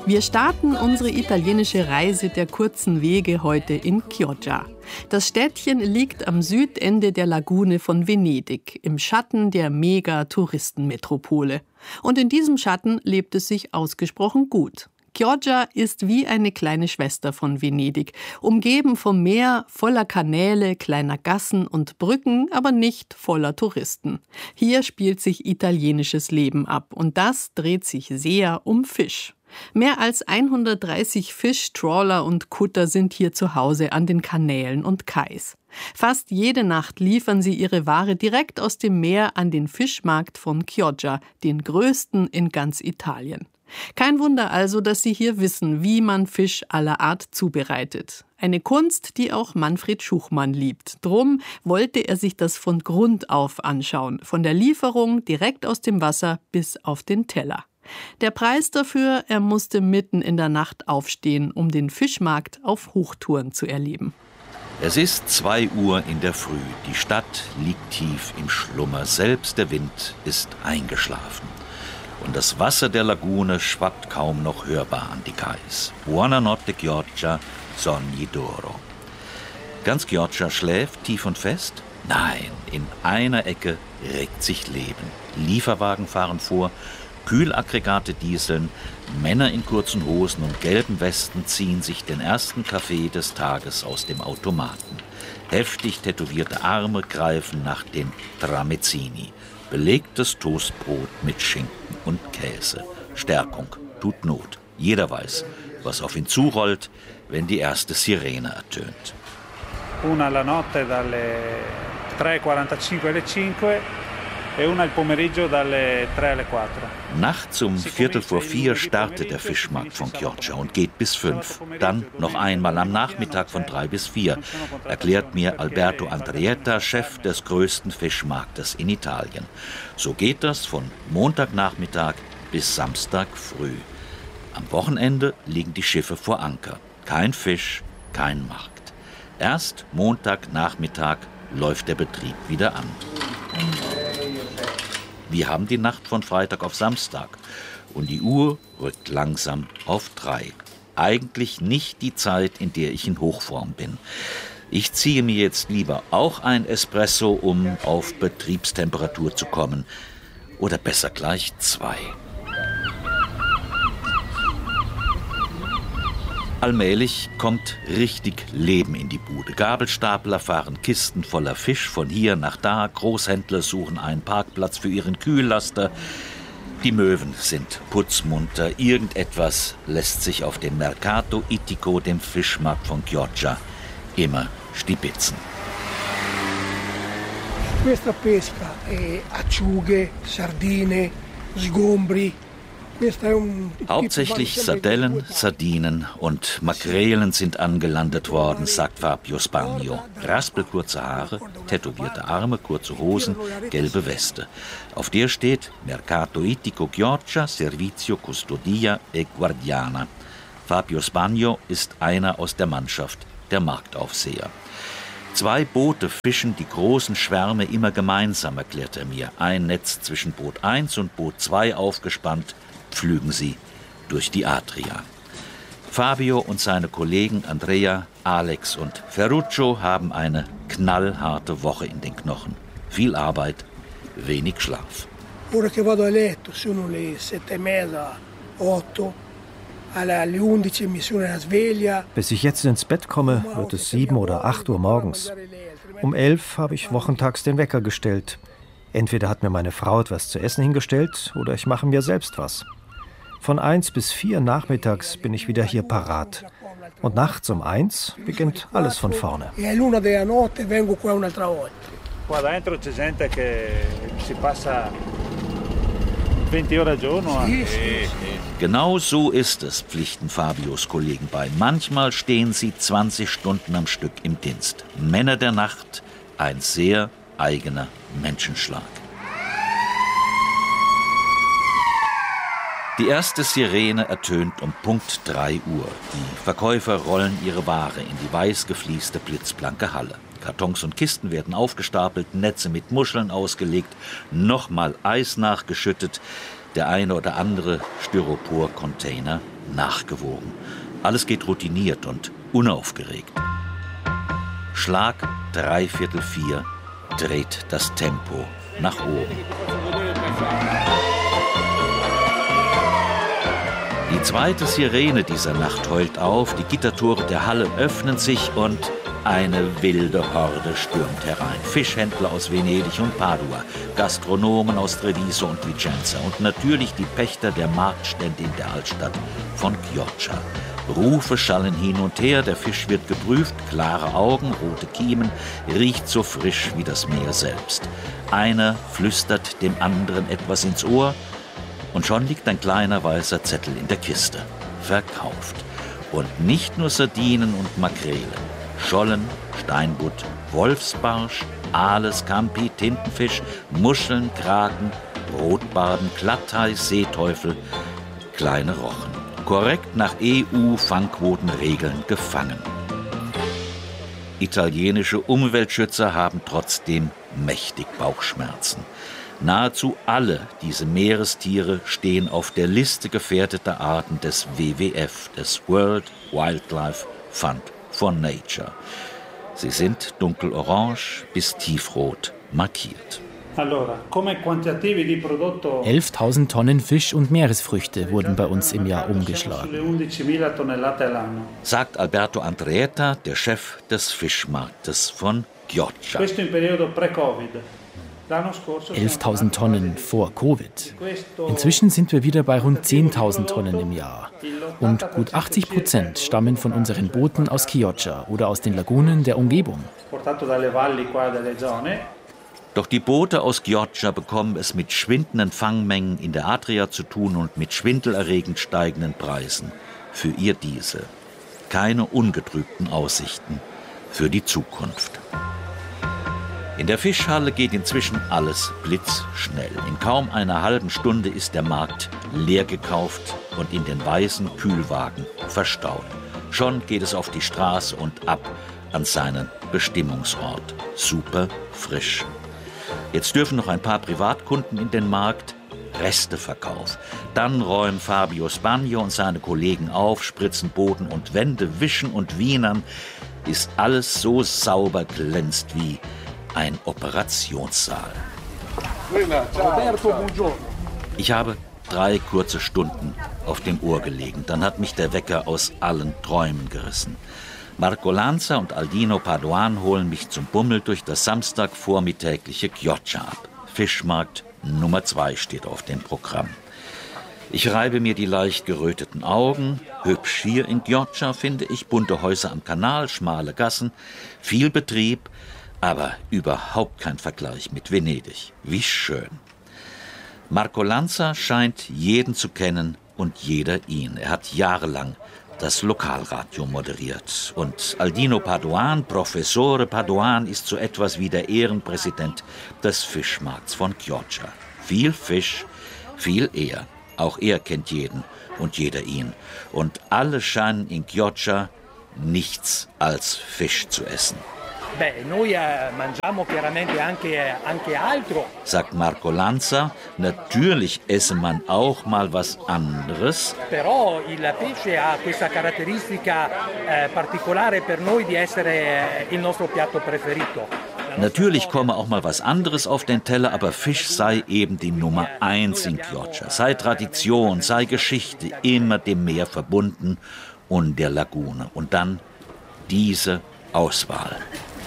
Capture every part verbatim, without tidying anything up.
Wir starten unsere italienische Reise der kurzen Wege heute in Chioggia. Das Städtchen liegt am Südende der Lagune von Venedig, im Schatten der Mega-Touristenmetropole. Und in diesem Schatten lebt es sich ausgesprochen gut. Chioggia ist wie eine kleine Schwester von Venedig, umgeben vom Meer, voller Kanäle, kleiner Gassen und Brücken, aber nicht voller Touristen. Hier spielt sich italienisches Leben ab und das dreht sich sehr um Fisch. Mehr als hundertdreißig Fisch, Trawler und Kutter sind hier zu Hause an den Kanälen und Kais. Fast jede Nacht liefern sie ihre Ware direkt aus dem Meer an den Fischmarkt von Chioggia, den größten in ganz Italien. Kein Wunder also, dass sie hier wissen, wie man Fisch aller Art zubereitet. Eine Kunst, die auch Manfred Schuchmann liebt. Drum wollte er sich das von Grund auf anschauen, von der Lieferung direkt aus dem Wasser bis auf den Teller. Der Preis dafür, er musste mitten in der Nacht aufstehen, um den Fischmarkt auf Hochtouren zu erleben. Es ist zwei Uhr in der Früh. Die Stadt liegt tief im Schlummer. Selbst der Wind ist eingeschlafen. Und das Wasser der Lagune schwappt kaum noch hörbar an die Kais. Buonanotte Chioggia, sogni d'oro. Ganz Chioggia schläft tief und fest? Nein, in einer Ecke regt sich Leben. Lieferwagen fahren vor, Kühlaggregate dieseln, Männer in kurzen Hosen und gelben Westen ziehen sich den ersten Kaffee des Tages aus dem Automaten. Heftig tätowierte Arme greifen nach den Tramezzini. Belegtes Toastbrot mit Schinken und Käse. Stärkung tut Not. Jeder weiß, was auf ihn zurollt, wenn die erste Sirene ertönt. Una la notte dalle tre e quarantacinque alle cinque e una il pomeriggio dalle tre alle quattro. Nachts um Viertel vor vier startet der Fischmarkt von Chioggia und geht bis fünf. Dann noch einmal am Nachmittag von drei bis vier, erklärt mir Alberto Andrietta, Chef des größten Fischmarktes in Italien. So geht das von Montagnachmittag bis Samstag früh. Am Wochenende liegen die Schiffe vor Anker. Kein Fisch, kein Markt. Erst Montagnachmittag läuft der Betrieb wieder an. Wir haben die Nacht von Freitag auf Samstag und die Uhr rückt langsam auf drei. Eigentlich nicht die Zeit, in der ich in Hochform bin. Ich ziehe mir jetzt lieber auch ein Espresso, um auf Betriebstemperatur zu kommen. Oder besser gleich zwei. Allmählich kommt richtig Leben in die Bude. Gabelstapler fahren Kisten voller Fisch von hier nach da. Großhändler suchen einen Parkplatz für ihren Kühllaster. Die Möwen sind putzmunter. Irgendetwas lässt sich auf dem Mercato Ittico, dem Fischmarkt von Chioggia, immer stibitzen. Questa pesca è acciughe, sardine, sgombri. Hauptsächlich Sardellen, Sardinen und Makrelen sind angelandet worden, sagt Fabio Spagno. Raspelkurze Haare, tätowierte Arme, kurze Hosen, gelbe Weste. Auf der steht Mercato Ittico Chioggia, Servizio Custodia e Guardiana. Fabio Spagno ist einer aus der Mannschaft, der Marktaufseher. Zwei Boote fischen die großen Schwärme immer gemeinsam, erklärt er mir. Ein Netz zwischen Boot eins und Boot zwei aufgespannt, pflügen sie durch die Adria. Fabio und seine Kollegen Andrea, Alex und Ferruccio haben eine knallharte Woche in den Knochen. Viel Arbeit, wenig Schlaf. Ora che vado a letto sono le sette e mezza, otto. Alle undici mi sono una sveglia. Bis ich jetzt ins Bett komme, wird es sieben oder acht Uhr morgens. Um elf habe ich wochentags den Wecker gestellt. Entweder hat mir meine Frau etwas zu essen hingestellt oder ich mache mir selbst was. Von eins bis vier nachmittags bin ich wieder hier parat. Und nachts um eins beginnt alles von vorne. Qua dentro c'è gente che si passa venti ore al giorno. Genau so ist es, pflichten Fabios Kollegen bei. Manchmal stehen sie zwanzig Stunden am Stück im Dienst. Männer der Nacht, ein sehr eigener Menschenschlag. Die erste Sirene ertönt um Punkt drei Uhr. Die Verkäufer rollen ihre Ware in die weiß geflieste, blitzblanke Halle. Kartons und Kisten werden aufgestapelt, Netze mit Muscheln ausgelegt, nochmal Eis nachgeschüttet. der eine oder andere Styropor-Container nachgewogen. Alles geht routiniert und unaufgeregt. Schlag dreiviertel vier dreht das Tempo nach oben. Die zweite Sirene dieser Nacht heult auf, die Gittertore der Halle öffnen sich und eine wilde Horde stürmt herein. Fischhändler aus Venedig und Padua, Gastronomen aus Treviso und Vicenza und natürlich die Pächter der Marktstände in der Altstadt von Chioggia. Rufe schallen hin und her, der Fisch wird geprüft, klare Augen, rote Kiemen, riecht so frisch wie das Meer selbst. Einer flüstert dem anderen etwas ins Ohr und schon liegt ein kleiner weißer Zettel in der Kiste. Verkauft. Und nicht nur Sardinen und Makrelen. Schollen, Steinbutt, Wolfsbarsch, Aale, Scampi, Tintenfisch, Muscheln, Kraken, Rotbarben, Glatthai, Seeteufel, kleine Rochen. Korrekt nach E U-Fangquotenregeln gefangen. Italienische Umweltschützer haben trotzdem mächtig Bauchschmerzen. Nahezu alle diese Meerestiere stehen auf der Liste gefährdeter Arten des W W F, des World Wildlife Fund for Nature. Sie sind dunkelorange bis tiefrot markiert. elftausend Tonnen Fisch und Meeresfrüchte wurden bei uns im Jahr umgeschlagen, sagt Alberto Andreetta, der Chef des Fischmarktes von Chioggia. elftausend Tonnen vor Covid. Inzwischen sind wir wieder bei rund zehntausend Tonnen im Jahr. Und gut achtzig Prozent stammen von unseren Booten aus Chioggia oder aus den Lagunen der Umgebung. Doch die Boote aus Chioggia bekommen es mit schwindenden Fangmengen in der Adria zu tun und mit schwindelerregend steigenden Preisen für ihr Diesel. Keine ungetrübten Aussichten für die Zukunft. In der Fischhalle geht inzwischen alles blitzschnell. In kaum einer halben Stunde ist der Markt leer gekauft und in den weißen Kühlwagen verstaut. Schon geht es auf die Straße und ab an seinen Bestimmungsort. Super frisch. Jetzt dürfen noch ein paar Privatkunden in den Markt. Resteverkauf. Dann räumen Fabio Spagno und seine Kollegen auf, spritzen Boden und Wände, wischen und wienern, bis alles so sauber glänzt wie ein Operationssaal. Ich habe drei kurze Stunden auf dem Ohr gelegen. Dann hat mich der Wecker aus allen Träumen gerissen. Marco Lanza und Aldino Paduan holen mich zum Bummel durch das samstagvormittägliche Chioggia ab. Fischmarkt Nummer zwei steht auf dem Programm. Ich reibe mir die leicht geröteten Augen. Hübsch hier in Chioggia, finde ich. Bunte Häuser am Kanal, schmale Gassen, viel Betrieb, aber überhaupt kein Vergleich mit Venedig. Wie schön. Marco Lanza scheint jeden zu kennen und jeder ihn. Er hat jahrelang das Lokalradio moderiert. Und Aldino Paduan, Professore Paduan, ist so etwas wie der Ehrenpräsident des Fischmarkts von Chioggia. Viel Fisch, viel er. Auch er kennt jeden und jeder ihn. Und alle scheinen in Chioggia nichts als Fisch zu essen. Sagt Marco Lanza, natürlich esse man auch mal was anderes. Però il pesce ha questa caratteristica particolare per noi di essere il nostro piatto preferito. Natürlich komme auch mal was anderes auf den Teller, aber Fisch sei eben die Nummer eins in Chioggia. Sei Tradition, sei Geschichte, immer dem Meer verbunden und der Lagune. Und dann diese Auswahl.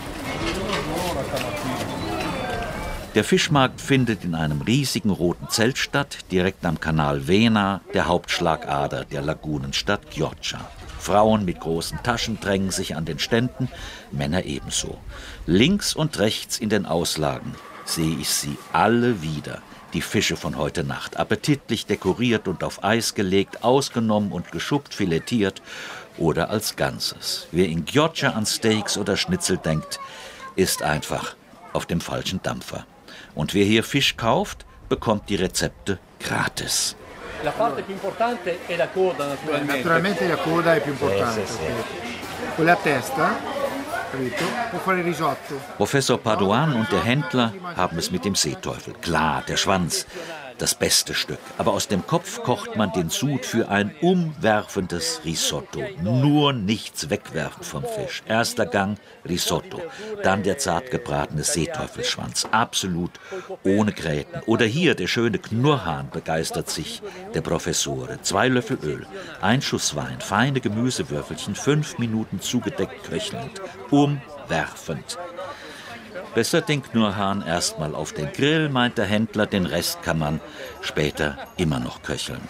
Der Fischmarkt findet in einem riesigen roten Zelt statt, direkt am Kanal Vena, der Hauptschlagader der Lagunenstadt Chioggia. Frauen mit großen Taschen drängen sich an den Ständen, Männer ebenso. Links und rechts in den Auslagen sehe ich sie alle wieder, die Fische von heute Nacht, appetitlich dekoriert und auf Eis gelegt, ausgenommen und geschuppt, filetiert oder als Ganzes. Wer in Chioggia an Steaks oder Schnitzel denkt, ist einfach auf dem falschen Dampfer. Und wer hier Fisch kauft, bekommt die Rezepte gratis. La parte più importante è la coda, naturalmente. Naturalmente la coda è più importante. Sì, sì, sì. Con la testa, capito? Può fare risotto. Professor Paduan und der Händler haben es mit dem Seeteufel. Klar, der Schwanz. das beste Stück. Aber aus dem Kopf kocht man den Sud für ein umwerfendes Risotto. Nur nichts wegwerfen vom Fisch. Erster Gang Risotto, dann der zart gebratene Seeteufelsschwanz. Absolut ohne Gräten. Oder hier der schöne Knurrhahn, begeistert sich der Professore. Zwei Löffel Öl, ein Schuss Wein, feine Gemüsewürfelchen, fünf Minuten zugedeckt köchelnd. Umwerfend. Besser den Knurrhahn erstmal auf den Grill, meint der Händler, den Rest kann man später immer noch köcheln.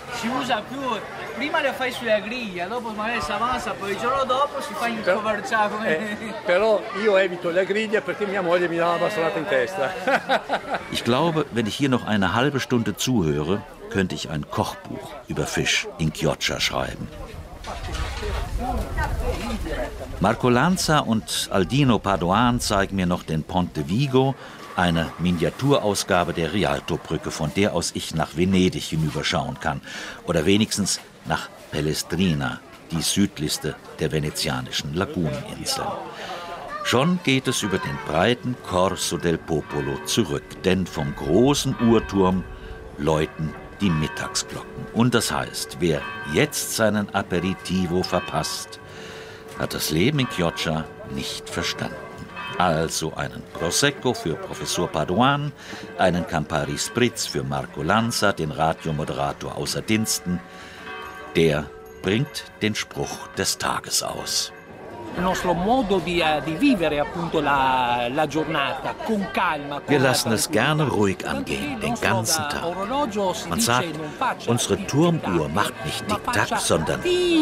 Ich glaube, wenn ich hier noch eine halbe Stunde zuhöre, könnte ich ein Kochbuch über Fisch in Chioggia schreiben. Marco Lanza und Aldino Padoan zeigen mir noch den Ponte Vigo, eine Miniaturausgabe der Rialtobrücke, von der aus ich nach Venedig hinüberschauen kann. Oder wenigstens nach Pellestrina, die südlichste der venezianischen Laguneninseln. Schon geht es über den breiten Corso del Popolo zurück, denn vom großen Uhrturm läuten die Mittagsglocken. Und das heißt, wer jetzt seinen Aperitivo verpasst, hat das Leben in Chioggia nicht verstanden. Also einen Prosecco für Professor Padoan, einen Campari Spritz für Marco Lanza, den Radiomoderator außer Diensten. Der bringt den Spruch des Tages aus. Wir lassen es gerne ruhig angehen, den ganzen Tag. Man sagt, unsere Turmuhr macht nicht Tick-Tack, sondern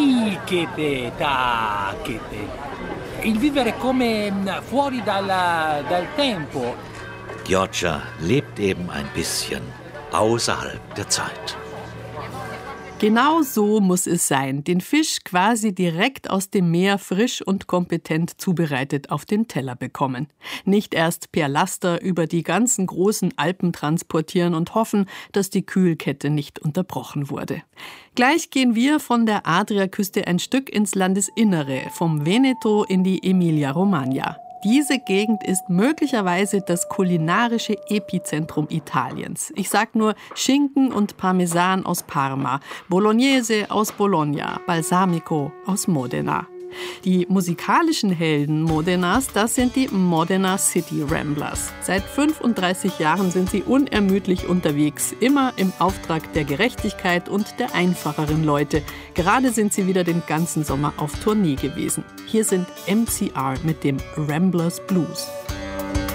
Chioggia lebt eben ein bisschen außerhalb der Zeit. Genau so muss es sein. Den Fisch quasi direkt aus dem Meer frisch und kompetent zubereitet auf den Teller bekommen. Nicht erst per Laster über die ganzen großen Alpen transportieren und hoffen, dass die Kühlkette nicht unterbrochen wurde. Gleich gehen wir von der Adriaküste ein Stück ins Landesinnere, vom Veneto in die Emilia-Romagna. Diese Gegend ist möglicherweise das kulinarische Epizentrum Italiens. Ich sag nur Schinken und Parmesan aus Parma, Bolognese aus Bologna, Balsamico aus Modena. Die musikalischen Helden Modenas, das sind die Modena City Ramblers. Seit fünfunddreißig Jahren sind sie unermüdlich unterwegs, immer im Auftrag der Gerechtigkeit und der einfacheren Leute. Gerade sind sie wieder den ganzen Sommer auf Tournee gewesen. Hier sind M C R mit dem Ramblers Blues.